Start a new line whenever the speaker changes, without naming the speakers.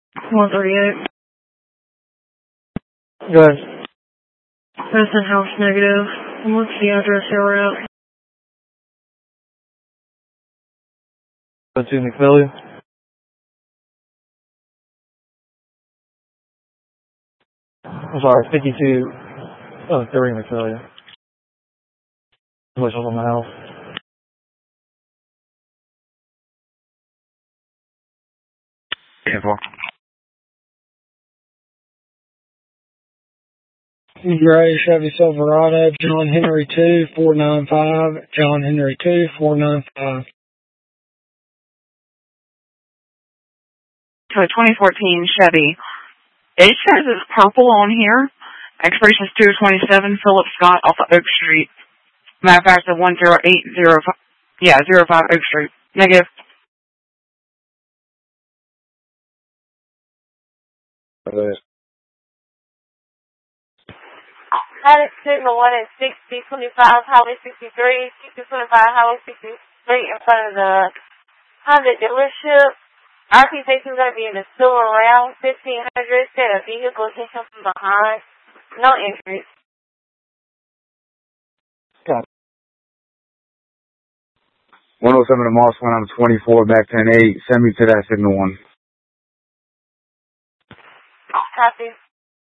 138.
Go ahead.
Preston House negative. And what's the address here we're at?
2 McPhilly. I'm sorry, 52. Oh, 3 McPhilly. Which was on the house.
Careful.
Gray Chevy Silverado, John Henry 2495, John Henry 2495.
So 2014 Chevy. It says it's purple on here. Expiration is 227 Philip Scott off of Oak Street. Matter of fact, it's 10805. Yeah, 05 Oak Street. Negative.
Pilot signal 1 at 6025 Highway 63, 6025 Highway 63 in front of the Honda dealership. RP station is going to be in the store around 1500. Said a vehicle hit him from behind. No injuries.
Got it.
107 to Moss 1, I'm 24, back 10-8. Send me to that signal 1.
Copy.